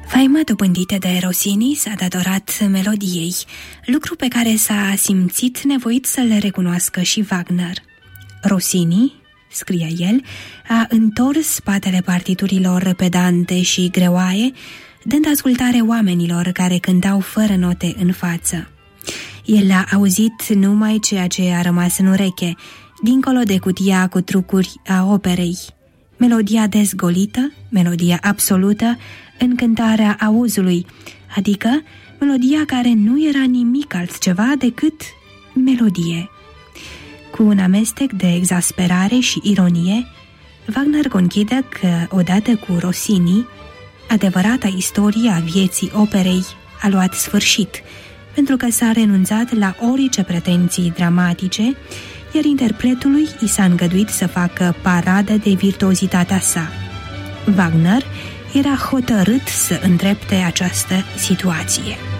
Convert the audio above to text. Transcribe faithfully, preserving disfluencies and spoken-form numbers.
Faima dobândită de Rossini s-a datorat melodiei, lucru pe care s-a simțit nevoit să-l recunoască și Wagner. Rossini, scria el, a întors spatele partiturilor pedante și greoaie, dând ascultare oamenilor care cântau fără note în față. El a auzit numai ceea ce a rămas în ureche, dincolo de cutia cu trucuri a operei. Melodia dezgolită, melodia absolută, încântarea auzului, adică melodia care nu era nimic altceva decât melodie. Cu un amestec de exasperare și ironie, Wagner conchide că, odată cu Rossini, adevărata istorie a vieții operei a luat sfârșit, pentru că s-a renunțat la orice pretenții dramatice, iar interpretului i s-a îngăduit să facă paradă de virtuozitatea sa. Wagner era hotărât să îndrepte această situație.